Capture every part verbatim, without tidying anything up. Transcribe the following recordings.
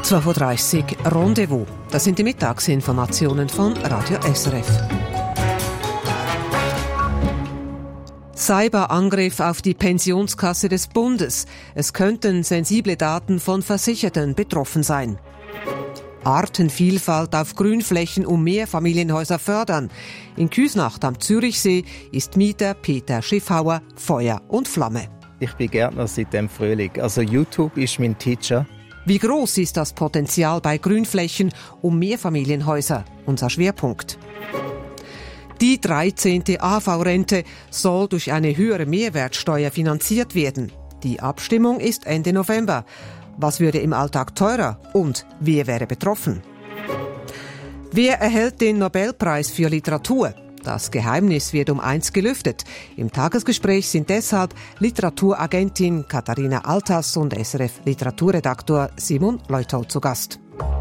zwölf Uhr dreißig Rendezvous. Das sind die Mittagsinformationen von Radio S R F. Cyberangriff auf die Pensionskasse des Bundes. Es könnten sensible Daten von Versicherten betroffen sein. Artenvielfalt auf Grünflächen um Mehrfamilienhäuser fördern. In Küsnacht am Zürichsee ist Mieter Peter Schiffhauer Feuer und Flamme. Ich bin Gärtner seit dem Frühling. Also YouTube ist mein Teacher. Wie groß ist das Potenzial bei Grünflächen um Mehrfamilienhäuser? Unser Schwerpunkt. Die dreizehnte A V-Rente soll durch eine höhere Mehrwertsteuer finanziert werden. Die Abstimmung ist Ende November. Was würde im Alltag teurer und wer wäre betroffen? Wer erhält den Nobelpreis für Literatur? Das Geheimnis wird um eins gelüftet. Im Tagesgespräch sind deshalb Literaturagentin Katharina Altas und S R F-Literaturredaktor Simon Leuthau zu Gast.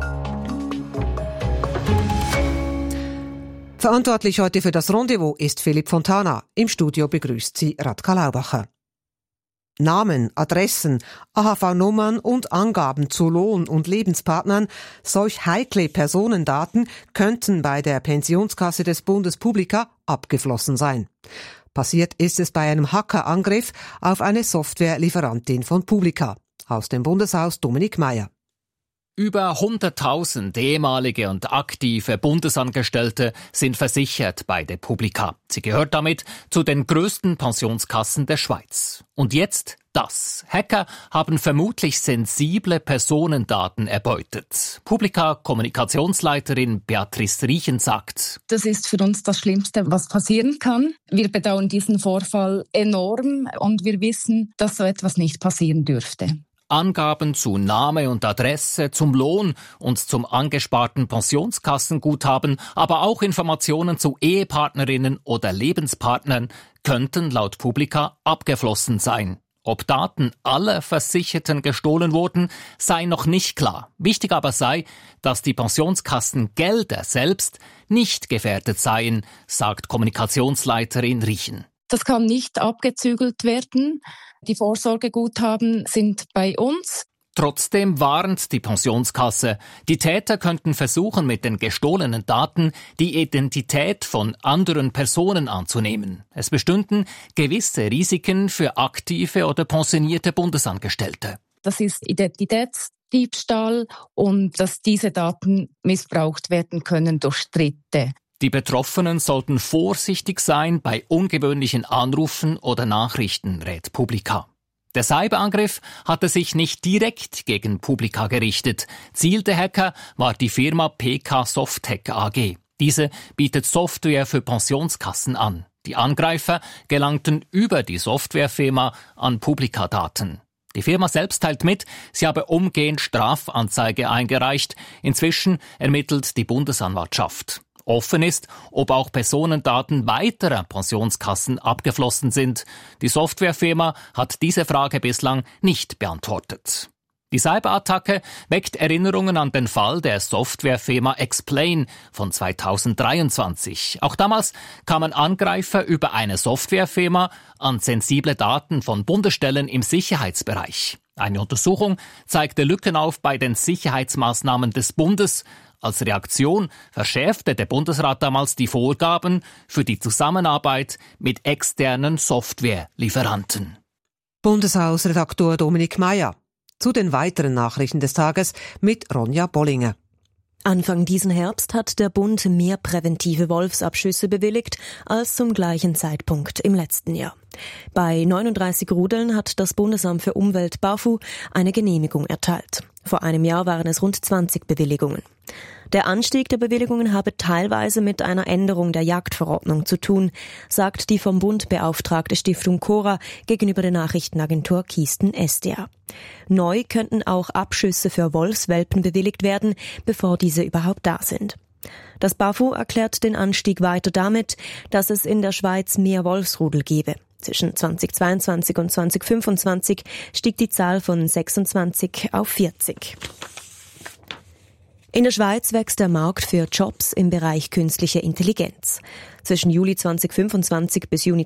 Verantwortlich heute für das Rendezvous ist Philipp Fontana. Im Studio begrüßt sie Radka Laubacher. Namen, Adressen, A H V-Nummern und Angaben zu Lohn- und Lebenspartnern, solch heikle Personendaten könnten bei der Pensionskasse des Bundes Publica abgeflossen sein. Passiert ist es bei einem Hackerangriff auf eine Softwarelieferantin von Publica. Aus dem Bundeshaus Dominik Meyer. Über hunderttausend ehemalige und aktive Bundesangestellte sind versichert bei der Publica. Sie gehört damit zu den größten Pensionskassen der Schweiz. Und jetzt das. Hacker haben vermutlich sensible Personendaten erbeutet. Publica-Kommunikationsleiterin Beatrice Riechen sagt: Das ist für uns das Schlimmste, was passieren kann. Wir bedauern diesen Vorfall enorm und wir wissen, dass so etwas nicht passieren dürfte. Angaben zu Name und Adresse, zum Lohn und zum angesparten Pensionskassenguthaben, aber auch Informationen zu Ehepartnerinnen oder Lebenspartnern könnten laut Publica abgeflossen sein. Ob Daten aller Versicherten gestohlen wurden, sei noch nicht klar. Wichtig aber sei, dass die Pensionskassengelder selbst nicht gefährdet seien, sagt Kommunikationsleiterin Riechen. Das kann nicht abgezügelt werden. Die Vorsorgeguthaben sind bei uns. Trotzdem warnt die Pensionskasse, die Täter könnten versuchen, mit den gestohlenen Daten die Identität von anderen Personen anzunehmen. Es bestünden gewisse Risiken für aktive oder pensionierte Bundesangestellte. Das ist Identitätsdiebstahl und dass diese Daten missbraucht werden können durch Dritte. Die Betroffenen sollten vorsichtig sein bei ungewöhnlichen Anrufen oder Nachrichten, rät Publica. Der Cyberangriff hatte sich nicht direkt gegen Publica gerichtet. Ziel der Hacker war die Firma P K Softec A G. Diese bietet Software für Pensionskassen an. Die Angreifer gelangten über die Softwarefirma an Publica-Daten. Die Firma selbst teilt mit, sie habe umgehend Strafanzeige eingereicht. Inzwischen ermittelt die Bundesanwaltschaft. Offen ist, ob auch Personendaten weiterer Pensionskassen abgeflossen sind. Die Softwarefirma hat diese Frage bislang nicht beantwortet. Die Cyberattacke weckt Erinnerungen an den Fall der Softwarefirma Explain von zweitausenddreiundzwanzig. Auch damals kamen Angreifer über eine Softwarefirma an sensible Daten von Bundesstellen im Sicherheitsbereich. Eine Untersuchung zeigte Lücken auf bei den Sicherheitsmaßnahmen des Bundes. Als Reaktion verschärfte der Bundesrat damals die Vorgaben für die Zusammenarbeit mit externen Softwarelieferanten. Bundeshausredaktor Dominik Meyer. Zu den weiteren Nachrichten des Tages mit Ronja Bollinger. Anfang diesen Herbst hat der Bund mehr präventive Wolfsabschüsse bewilligt als zum gleichen Zeitpunkt im letzten Jahr. Bei neununddreißig Rudeln hat das Bundesamt für Umwelt BAFU eine Genehmigung erteilt. Vor einem Jahr waren es rund zwanzig Bewilligungen. Der Anstieg der Bewilligungen habe teilweise mit einer Änderung der Jagdverordnung zu tun, sagt die vom Bund beauftragte Stiftung Cora gegenüber der Nachrichtenagentur Kiesten S D A. Neu könnten auch Abschüsse für Wolfswelpen bewilligt werden, bevor diese überhaupt da sind. Das BAFU erklärt den Anstieg weiter damit, dass es in der Schweiz mehr Wolfsrudel gebe. Zwischen zweitausendzweiundzwanzig und zweitausendfünfundzwanzig stieg die Zahl von sechsundzwanzig auf vierzig. In der Schweiz wächst der Markt für Jobs im Bereich künstliche Intelligenz. Zwischen Juli zweitausendfünfundzwanzig bis Juni